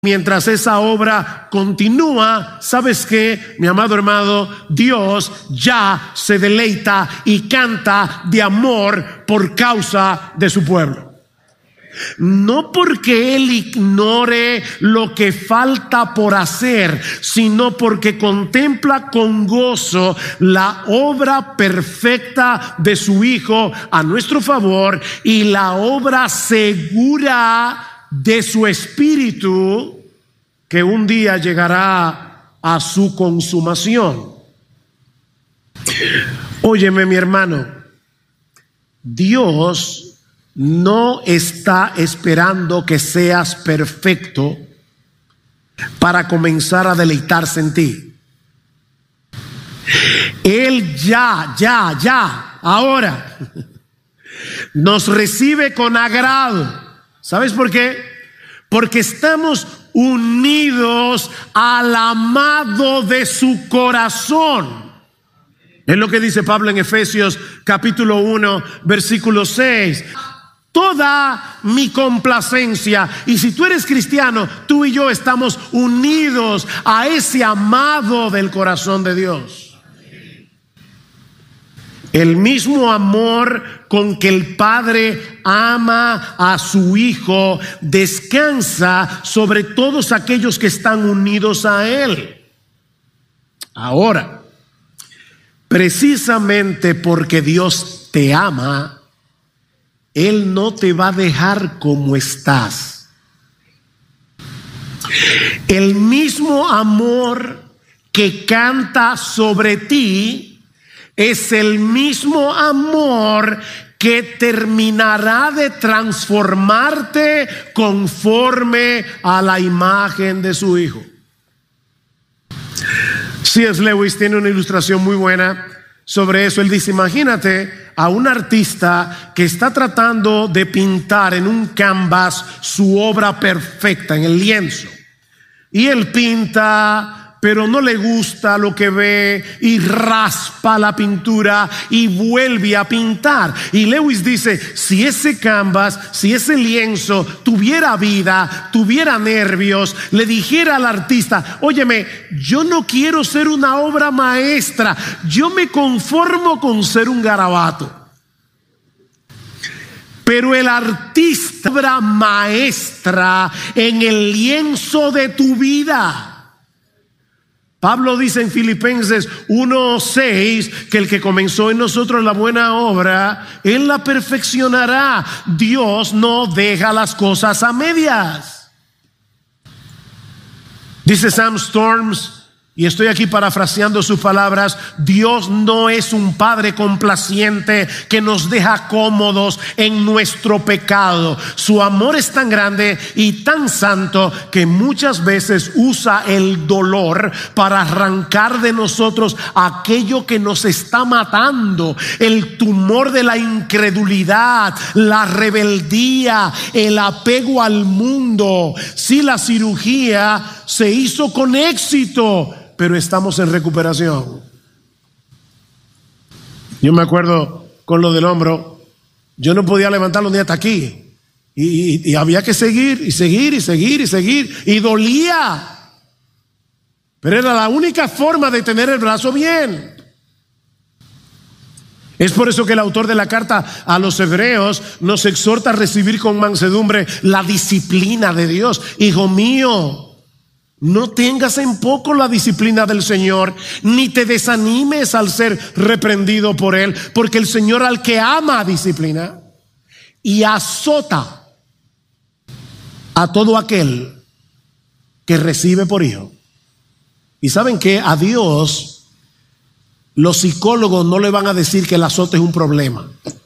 Mientras esa obra continúa, ¿sabes qué, mi amado hermano? Dios ya se deleita y canta de amor por causa de su pueblo. No porque Él ignore lo que falta por hacer, sino porque contempla con gozo la obra perfecta de su Hijo a nuestro favor y la obra segura de su Espíritu que un día llegará a su consumación. Óyeme, mi hermano, Dios no está esperando que seas perfecto para comenzar a deleitarse en ti. Él ahora nos recibe con agrado. ¿Sabes por qué? Porque estamos unidos al amado de su corazón. Es lo que dice Pablo en Efesios capítulo 1, versículo 6. Toda mi complacencia, y si tú eres cristiano, tú y yo estamos unidos a ese amado del corazón de Dios. El mismo amor con que el Padre ama a su Hijo descansa sobre todos aquellos que están unidos a Él. Ahora, precisamente porque Dios te ama, Él no te va a dejar como estás. El mismo amor que canta sobre ti es el mismo amor que terminará de transformarte conforme a la imagen de su Hijo. C.S. Lewis tiene una ilustración muy buena sobre eso. Él dice, imagínate a un artista que está tratando de pintar en un canvas su obra perfecta, en el lienzo. Y él pinta, pero no le gusta lo que ve y raspa la pintura y vuelve a pintar. Y Lewis dice, si ese canvas, si ese lienzo tuviera vida, tuviera nervios, le dijera al artista, óyeme, yo no quiero ser una obra maestra, yo me conformo con ser un garabato. Pero el artista, obra maestra en el lienzo de tu vida. Pablo dice en Filipenses 1:6 que el que comenzó en nosotros la buena obra, Él la perfeccionará. Dios no deja las cosas a medias. Dice Sam Storms, y estoy aquí parafraseando sus palabras, Dios no es un padre complaciente que nos deja cómodos en nuestro pecado. Su amor es tan grande y tan santo que muchas veces usa el dolor para arrancar de nosotros aquello que nos está matando, el tumor de la incredulidad, la rebeldía, el apego al mundo. Si la cirugía se hizo con éxito, pero estamos en recuperación. Yo me acuerdo con lo del hombro, yo no podía levantarlo ni hasta aquí. Y había que seguir, y dolía. Pero era la única forma de tener el brazo bien. Es por eso que el autor de la carta a los Hebreos nos exhorta a recibir con mansedumbre la disciplina de Dios. Hijo mío, no tengas en poco la disciplina del Señor, ni te desanimes al ser reprendido por Él, porque el Señor al que ama disciplina y azota a todo aquel que recibe por hijo. Y saben que a Dios los psicólogos no le van a decir que el azote es un problema.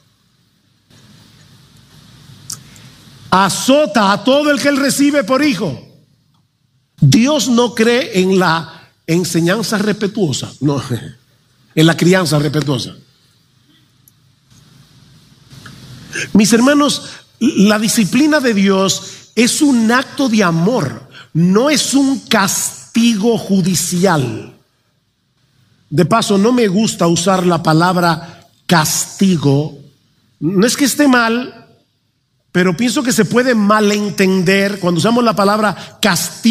Azota a todo el que Él recibe por hijo. Dios no cree en la enseñanza respetuosa, no, en la crianza respetuosa. Mis hermanos, la disciplina de Dios es un acto de amor, no es un castigo judicial. De paso, no me gusta usar la palabra castigo. No es que esté mal, pero pienso que se puede malentender cuando usamos la palabra castigo.